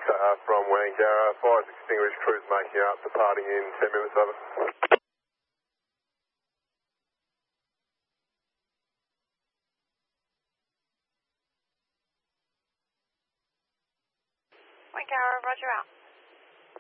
from Wangara. Fire's extinguished, crew's making up, departing in 10 minutes, over. Wangara, roger out.